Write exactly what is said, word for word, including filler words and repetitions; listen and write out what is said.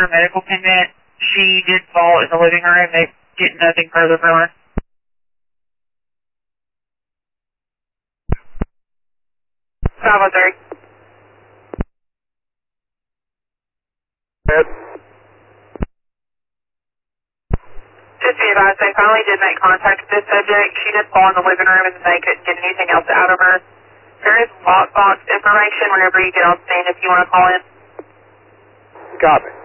her medical pendant. She did fall in the living room. They get nothing further from her. five oh three. Good. Just be advised, they finally did make contact with this subject. She did fall in the living room and they couldn't get anything else out of her. There is lockbox information whenever you get on scene if you want to call in. Copy.